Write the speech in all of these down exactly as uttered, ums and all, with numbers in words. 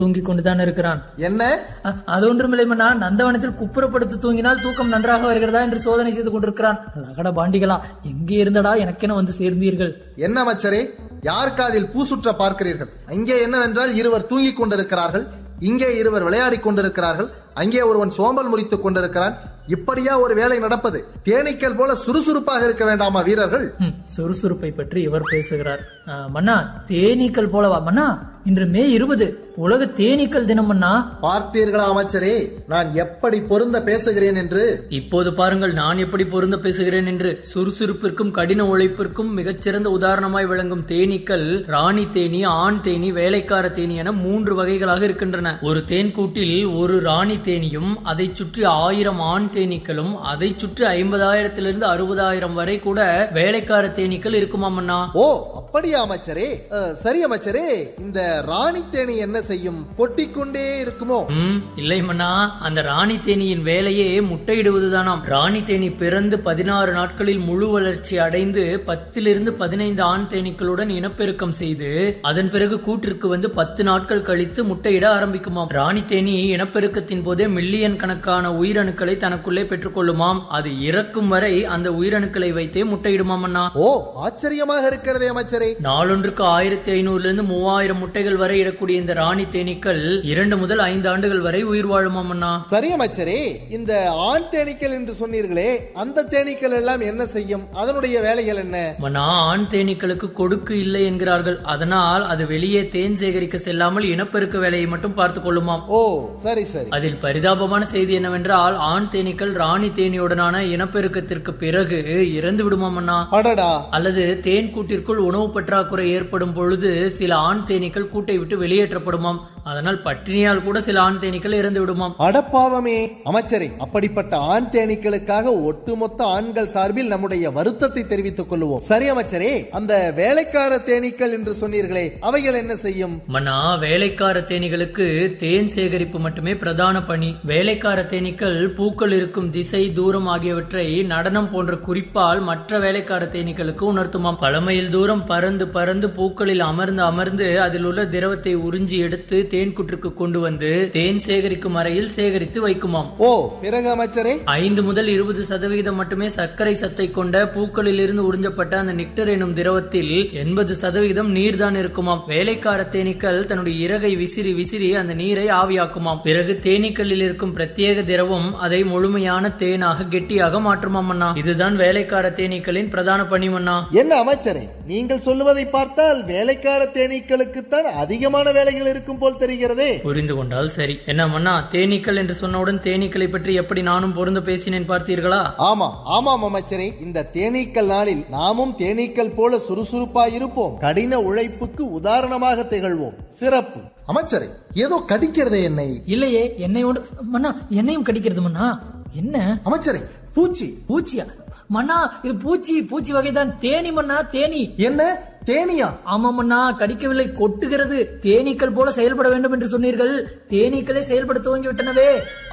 தூங்கிக் கொண்டுதான் இருக்கிறான். என்ன? அது ஒன்றுமில்லை மன்னா, நந்தவனத்தில் குப்புறப்படுத்து தூங்கினால் தூக்கம் நன்றாக வருகிறதா என்று சோதனை செய்து கொண்டிருக்கிறான். ரகட பாண்டிகளா, எங்கே இருந்தடா எனக்கென வந்து சேர்ந்தீர்கள்? என்ன அமைச்சரே, யார் காதில் பூசுற்ற பார்க்கிறீர்கள்? அங்கே என்னவென்றால் இருவர் தூங்கிக் கொண்டிருக்கிறார்கள், இங்கே இருவர் விளையாடிக் கொண்டிருக்கிறார்கள், அங்கே ஒருவன் சோம்பல் முறித்துக் கொண்டிருக்கிறான். இப்படியா ஒரு வேலை நடப்பது? தேனீக்கள் போல சுறுசுறுப்பாக இருக்க வேண்டாமா வீரர்கள்? சுறுசுறுப்பை பற்றி இவர் பேசுகிறார். மன்னா, தேனீக்கள் போலவா? மன்னா, இன்று மே இருபது உலக தேனீக்கள் தினம். மன்னா, பார்த்தீர்களா அமைச்சரே, நான் எப்படி பொருந்த பேசுகிறேன் என்று? இப்போது பாருங்கள் நான் எப்படி பொருந்த பேசுகிறேன் என்று. சுறுசுறுப்பிற்கும் கடின உழைப்பிற்கும் மிகச்சிறந்த உதாரணமாய் விளங்கும் தேனீக்கள் ராணி தேனி, ஆண் தேனி, வேலைக்கார தேனி என மூன்று வகைகளாக இருக்கின்றன. ஒரு தேன் கூட்டில் ஒரு ராணி தேனியும் அதை சுற்றி ஆயிரம் ஆண் தேனீக்களும் அதை சுற்றி ஐம்பதாயிரத்திலிருந்து அறுபதாயிரம் வரை கூட வேலைக்கார தேனீக்கள் இருக்குமாமண்ணா. ஓ, அப்படியா அமைச்சரே? சரி அமைச்சரே, இந்த ராணி தேனி என்ன செய்யும்? கொட்டிக்கொண்டே இருக்குமோ? ம் இல்லை மன்னா, அந்த ராணி தேனியின் வேலையே முட்டையிடுவதுதானாம். ராணி தேனி பிறந்து பதினாறு நாட்களில் முழு வளர்ச்சி அடைந்து பத்திலிருந்து பதினைந்து ஆண் தேனீக்களுடன் இனப்பெருக்கம் செய்து அதன் பிறகு கூட்டிற்கு வந்து பத்து நாட்கள் கழித்து முட்டையிட ஆரம்பிக்குமாம். ராணி தேனி இனப்பெருக்கத்தின் போதே மில்லியன் கணக்கான உயிரணுக்களை தனக்குள்ளே பெற்றுக் கொள்ளுமாம். அது இறக்கும் வரை அந்த உயிரணுக்களை வைத்தே முட்டையிடுமாம் அண்ணா. ஓ, ஆச்சரியமாக இருக்கிறதே அமைச்சரே. நாளொன்றுக்கு ஆயிரத்தி ஐநூறுல இருந்து மூவாயிரம் முட்டைகள் வரை இடக்கூடிய இந்த ராணி தேனீக்கள் இரண்டு முதல் ஐந்து ஆண்டுகள் வரை உயிர் வாழுமாம் அண்ணா. சரி அமைச்சரே, இந்த ஆண் தேனீக்கள் என்று சொன்னீர்களே, அந்த தேனீக்கள் எல்லாம் என்ன செய்யும்? அதனுடைய வேலைகள் என்ன? மன்னா, ஆண் தேனீக்களுக்கு கொடுக்கு இல்லை என்கிறார்கள். அதனால் அது வெளியே தேன் சேகரிக்க செல்லாமல் இனப்பெருக்க வேலையை மட்டும் பார்த்துக் கொள்ளுமாம். ஓ, சரி சரி. அதில் பரிதாபமான செய்தி என்னவென்றால், ஆண் தேனீக்கள் ராணி தேனியுடனான இனப்பெருக்கத்திற்கு பிறகு இறந்து விடுமாமண்ணா. அல்லது தேன் கூட்டிற்குள் உணவு பற்றாக்குறை ஏற்படும் பொழுது சில ஆண் தேனீக்கள் கூட்டை விட்டு வெளியேற்றப்படுமாம். அதனால் பட்டினியால் கூட சில ஆண் தேனீக்கள் இறந்து விடுமாம். அடப்பாவமே அமைச்சரே, அப்படிப்பட்ட ஆண் தேனீக்களுக்காக ஒட்டுமொத்த ஆண்கள் சார்பில் நம்முடைய வருத்தத்தை தெரிவித்துக் கொள்வோம். சரி அமைச்சரே, அந்த வேலைக்கார தேனீக்கள் என்று சொன்னீர்களே, அவைகள் என்ன செய்யும்? மன்னா, வேலைக்கார தேனீகளுக்கு தேன் சேகரிப்பு மட்டுமே பிரதான பணி. வேலைக்கார தேனீக்கள் பூக்கள் இருக்கும் திசை, தூரம் ஆகியவற்றை நடனம் போன்ற குறிப்பால் மற்ற வேலைக்கார தேனீக்களுக்கு உணர்த்துமாம். பழமையில் தூரம் பறந்து பறந்து பூக்களில் அமர்ந்து அமர்ந்து அதில் உள்ள திரவத்தை உறிஞ்சி எடுத்து தேன் கூட்டிற்கு கொண்டு வந்து தேன் சேகரிக்கும் அறையில் சேகரித்து வைக்குமாம். ஓ, பிறகு அமைச்சரே? ஐந்து முதல் இருபது சதவிகிதம் மட்டுமே சர்க்கரை சத்தை கொண்ட பூக்களில் இருந்து உறிஞ்சப்பட்ட அந்த நெக்டர் எனும் திரவத்தில் எண்பது சதவிகிதம் நீர் தான் இருக்குமாம். வேலைக்கார தேனீக்கள் தன்னுடைய இறகை விசிறி விசிறி அந்த நீரை ஆவியாக்குமாம். பிறகு தேனீக்களில் இருக்கும் பிரத்யேக திரவம் அதை முழுமையான தேனாக கெட்டியாக மாற்றுமாம் அண்ணா. இதுதான் வேலைக்கார தேனீக்களின் பிரதான பணி அண்ணா. என்ன அமைச்சரே, நீங்கள் சொல்லுவதை பார்த்தால் வேலைக்கார தேனீக்களுக்குத்தான் அதிகமான வேலைகள் இருக்கும் போல் தெரிகிறதே. புரிந்து கொண்டால் சரி. என்ன மன்னா, தேனீக்கள் என்று சொன்னவுடன் தேனீக்களை பற்றி எப்படி நானும் பொருந்த பேசினேன் பார்த்தீர்களா? ஆமா ஆமாம் அமைச்சரே, இந்த தேனீக்கள் நாளில் நாமும் தேனீக்கள் போல சுறுசுறுப்பா இருப்போம், கடின உழைப்புக்கு உதாரணமாக திகழ்வோம். சிறப்பு. அமைச்சரே, ஏதோ கடிக்கிறதே என்னை? இல்லையே, என்னை ஒன்று மன்னா, என்னையும் கடிக்கிறது மன்னா. என்ன அமைச்சரே? பூச்சி. பூச்சியா மன்னா? இது பூச்சி பூச்சி வகைதான். தேனி மன்னா, தேனி. என்ன தேனியா? ஆமா மன்னா, கடிக்கவில்லை, கொட்டுகிறது. தேனீக்கள் போல செயல்பட வேண்டும் என்று சொன்னீர்கள், தேனீக்களே செயல்பட துவங்கி விட்டனவே.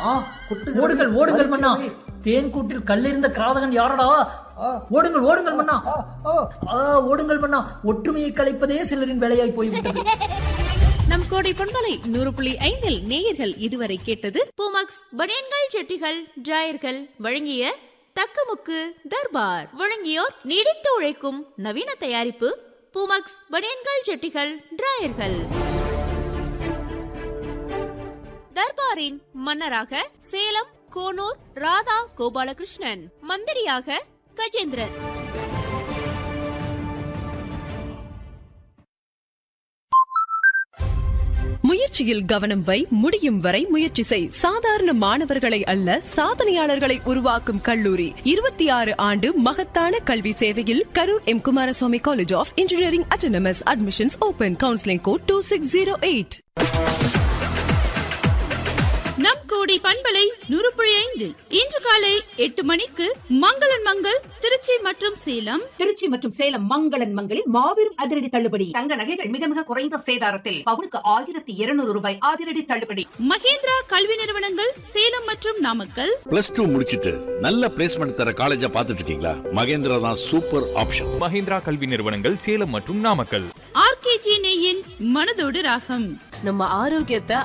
ஓடுங்கள் ஓடுங்கள் மன்னா, தேன் கூட்டில் கல்லிருந்த கிராதகன் யாரடா? ஓடுங்கள் ஓடுங்கள் மன்னா, ஓடுங்கள் மன்னா. ஒற்றுமையை கலைப்பதே சிலரின் வேலையாய் போய்விட்டது. நம் கோடை பண்பலை நூறு புள்ளி ஐந்தில் நேயர்கள் இதுவரை கேட்டது பூமக்ஸ் பனியன்கள், செட்டிகள், டிராயர்கள் வழங்கிய தக்கமுக்கு தர்பார். வழங்கியோர் நீடித்து உழைக்கும் நவீன தயாரிப்பு பூமக்ஸ் பனியன்கள், செட்டிகள், டிராயர்கள். தர்பாரின் மன்னராக சேலம் கோனூர் ராதா கோபாலகிருஷ்ணன், மந்திரியாக கஜேந்திரன். முயற்சியில் கவனம் வை, முடியும் வரை முயற்சி செய். சாதாரண மாணவர்களை அல்ல, சாதனையாளர்களை உருவாக்கும் கல்லூரி. இருபத்தி ஆறு ஆண்டு மகத்தான கல்வி சேவையில் Karur M Kumaraswamy college of engineering autonomous. Admissions open. Counselling code two six zero eight. நம் கோடி பண்பலை நூறு புள்ளி ஐந்து இன்று காலை எட்டு மணிக்கு மங்களன் மங்கள் திருச்சி மற்றும் சேலம். திருச்சி மற்றும் சேலம் மங்களன் மங்களில் மாபெரும் அதிரடி தள்ளுபடி. தங்க நகைகள் மிக மிக குறைந்த சேதாரத்தில் பவுனுக்கு ஆயிரத்தி இருநூறு ரூபாய் அதிரடி தள்ளுபடி. மகேந்திரா கல்வி நிறுவனங்கள் சேலம் மற்றும் நாமக்கல். பிளஸ் டூ முடிச்சிட்டு நல்ல பிளேஸ்மெண்ட் தர காலேஜா பாத்துட்டு இருக்கீங்களா? மகேந்திரா தான் சூப்பர் ஆப்ஷன். மகேந்திரா கல்வி நிறுவனங்கள் சேலம் மற்றும் நாமக்கல். ஆர்கேஜி நெய்யின் மனதோடு ராகம். நம்ம ஆரோக்கியத்தை